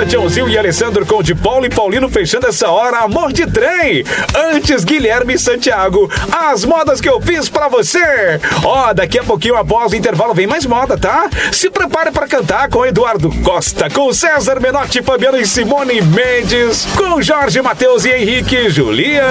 Anitta, Joãozinho e Alessandro com de Paulo e Paulino fechando essa hora. Amor de Trem. Antes, Guilherme Santiago. As modas que eu fiz pra você. Daqui a pouquinho, após o intervalo, vem mais moda, tá? Se prepare pra cantar com Eduardo Costa, com César Menotti, Fabiano e Simone Mendes, com Jorge Mateus e Henrique, Juliana.